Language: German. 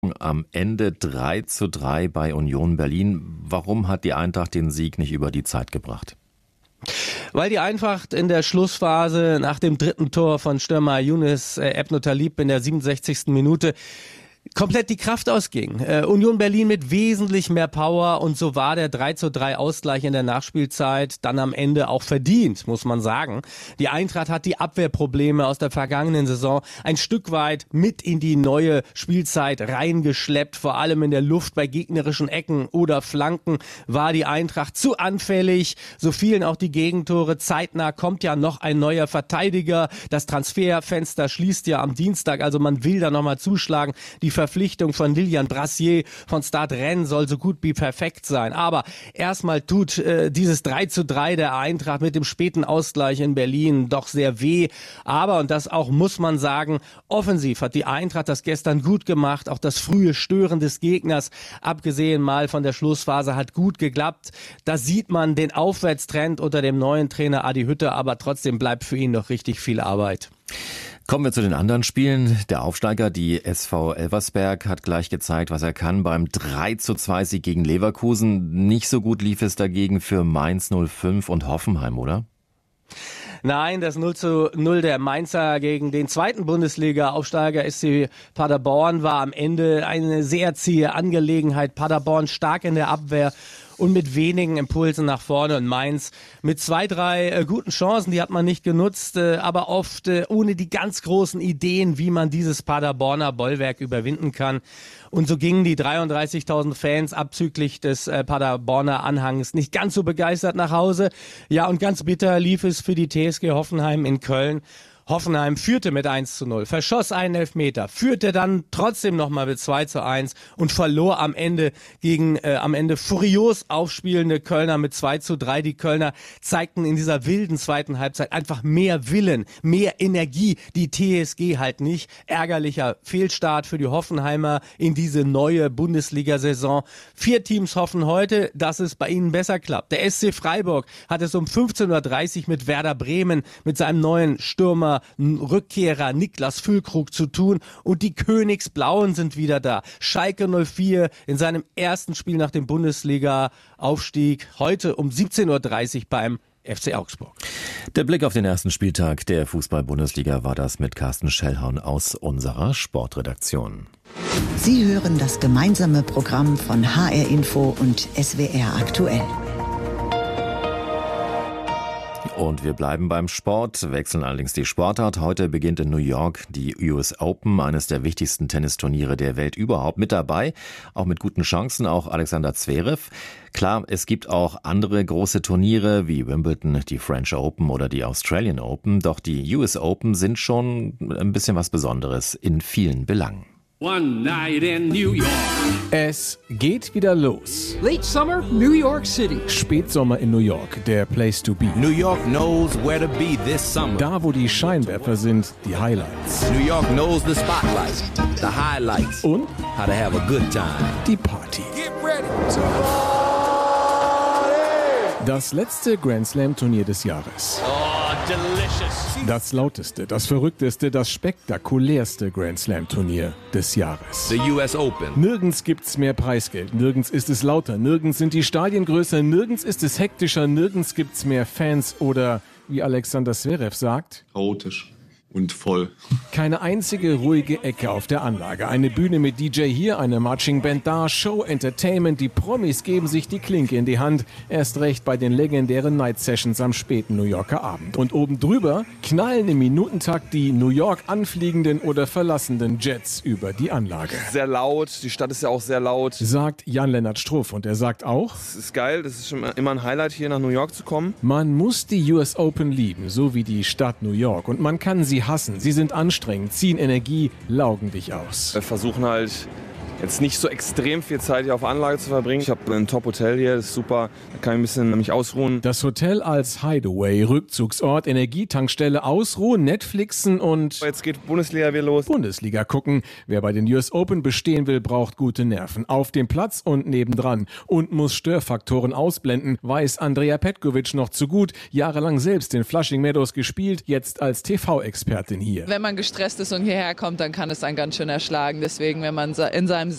Am Ende 3:3 bei Union Berlin. Warum hat die Eintracht den Sieg nicht über die Zeit gebracht? Weil die Eintracht in der Schlussphase nach dem dritten Tor von Stürmer Younes Ebn Talib in der 67. Minute komplett die Kraft ausging. Union Berlin mit wesentlich mehr Power und so war der 3:3 Ausgleich in der Nachspielzeit dann am Ende auch verdient, muss man sagen. Die Eintracht hat die Abwehrprobleme aus der vergangenen Saison ein Stück weit mit in die neue Spielzeit reingeschleppt. Vor allem in der Luft bei gegnerischen Ecken oder Flanken war die Eintracht zu anfällig. So fielen auch die Gegentore. Zeitnah kommt ja noch ein neuer Verteidiger. Das Transferfenster schließt ja am Dienstag, also man will da nochmal zuschlagen. Die Verpflichtung von Lilian Brassier von Stade Rennes soll so gut wie perfekt sein. Aber erstmal tut dieses 3:3 der Eintracht mit dem späten Ausgleich in Berlin doch sehr weh. Aber, und das auch muss man sagen, offensiv hat die Eintracht das gestern gut gemacht. Auch das frühe Stören des Gegners, abgesehen mal von der Schlussphase, hat gut geklappt. Da sieht man den Aufwärtstrend unter dem neuen Trainer Adi Hütter, aber trotzdem bleibt für ihn noch richtig viel Arbeit. Kommen wir zu den anderen Spielen. Der Aufsteiger, die SV Elversberg, hat gleich gezeigt, was er kann. Beim 3:2 Sieg gegen Leverkusen. Nicht so gut lief es dagegen für Mainz 05 und Hoffenheim, oder? Nein, das 0:0 der Mainzer gegen den zweiten Bundesliga-Aufsteiger SC Paderborn war am Ende eine sehr zähe Angelegenheit. Paderborn stark in der Abwehr und mit wenigen Impulsen nach vorne und Mainz mit 2-3 guten Chancen, die hat man nicht genutzt, aber oft ohne die ganz großen Ideen, wie man dieses Paderborner Bollwerk überwinden kann. Und so gingen die 33.000 Fans abzüglich des Paderborner Anhangs nicht ganz so begeistert nach Hause. Ja, und ganz bitter lief es für die TSG Hoffenheim in Köln. Hoffenheim führte mit 1:0, verschoss einen Elfmeter, führte dann trotzdem nochmal mit 2:1 und verlor am Ende gegen am Ende furios aufspielende Kölner mit 2:3. Die Kölner zeigten in dieser wilden zweiten Halbzeit einfach mehr Willen, mehr Energie. Die TSG halt nicht. Ärgerlicher Fehlstart für die Hoffenheimer in diese neue Bundesliga-Saison. 4 Teams hoffen heute, dass es bei ihnen besser klappt. Der SC Freiburg hat es um 15:30 Uhr mit Werder Bremen, mit seinem neuen Stürmer Rückkehrer Niklas Füllkrug zu tun und die Königsblauen sind wieder da. Schalke 04 in seinem ersten Spiel nach dem Bundesliga-Aufstieg heute um 17:30 Uhr beim FC Augsburg. Der Blick auf den ersten Spieltag der Fußball-Bundesliga war das mit Carsten Schellhorn aus unserer Sportredaktion. Sie hören das gemeinsame Programm von HR Info und SWR aktuell. Und wir bleiben beim Sport, wechseln allerdings die Sportart. Heute beginnt in New York die US Open, eines der wichtigsten Tennisturniere der Welt überhaupt. Mit dabei, auch mit guten Chancen, auch Alexander Zverev. Klar, es gibt auch andere große Turniere wie Wimbledon, die French Open oder die Australian Open. Doch die US Open sind schon ein bisschen was Besonderes in vielen Belangen. One night in New York. Es geht wieder los. Late summer, New York City. Spätsommer in New York, der Place to be. New York knows where to be this summer. Da, wo die Scheinwerfer sind, die Highlights. New York knows the spotlight, the highlights. Und how to have a good time. Die Party. Get ready. Das letzte Grand Slam Turnier des Jahres. Oh, delicious. Das lauteste, das verrückteste, das spektakulärste Grand Slam Turnier des Jahres. The US Open. Nirgends gibt's mehr Preisgeld, nirgends ist es lauter, nirgends sind die Stadien größer, nirgends ist es hektischer, nirgends gibt's mehr Fans oder, wie Alexander Zverev sagt, chaotisch und voll. Keine einzige ruhige Ecke auf der Anlage. Eine Bühne mit DJ hier, eine Marching Band da, Show, Entertainment. Die Promis geben sich die Klinke in die Hand. Erst recht bei den legendären Night Sessions am späten New Yorker Abend. Und oben drüber knallen im Minutentakt die New York anfliegenden oder verlassenden Jets über die Anlage. Sehr laut, die Stadt ist ja auch sehr laut. Sagt Jan-Lennart Struff und er sagt auch, Es ist geil, das ist schon immer ein Highlight hier nach New York zu kommen. Man muss die US Open lieben, so wie die Stadt New York. Und man kann sie hassen. Sie sind anstrengend, ziehen Energie, laugen dich aus. Wir versuchen halt jetzt nicht so extrem viel Zeit hier auf der Anlage zu verbringen. Ich habe ein Top-Hotel hier, das ist super. Da kann ich ein bisschen mich ausruhen. Das Hotel als Hideaway, Rückzugsort, Energietankstelle, ausruhen, Netflixen und Jetzt geht Bundesliga wieder los. Bundesliga gucken. Wer bei den US Open bestehen will, braucht gute Nerven. Auf dem Platz und nebendran. Und muss Störfaktoren ausblenden, weiß Andrea Petkovic noch zu gut. Jahrelang selbst in Flushing Meadows gespielt, jetzt als TV-Expertin hier. Wenn man gestresst ist und hierher kommt, dann kann es einen ganz schön erschlagen. Deswegen, wenn man in seinem